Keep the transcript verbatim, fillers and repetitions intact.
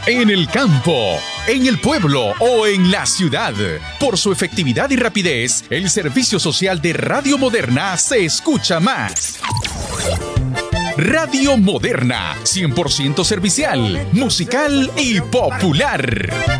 En el campo, en el pueblo o en la ciudad. Por su efectividad y rapidez, el servicio social de Radio Moderna se escucha más. Radio Moderna, cien por ciento servicial, musical y popular.